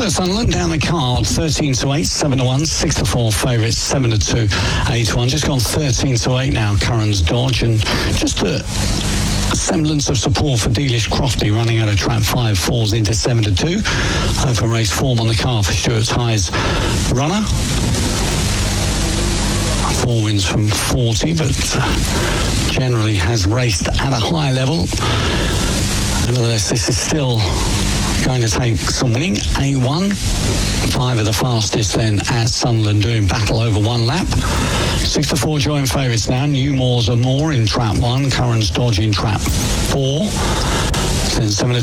at Sunderland down the card, 13 to 8, 7 to 1, 6 to 4 favourites, 7 to 2, 8 to 1. Just gone 13 to 8 now, Curran's Dodge, and just a semblance of support for Dealish Crofty running out of trap 5, falls into 7 to 2. Open race form on the car for Stuart's High's runner. 4 wins from 40, but generally has raced at a high level. Nevertheless, this is still going to take some winning. A1, 5 of the fastest then at Sunderland, doing battle over 1 lap. 6 to 4 joint favourites now. Newmore's a more in trap 1, Curran's Dodge in trap 4. Then 7 to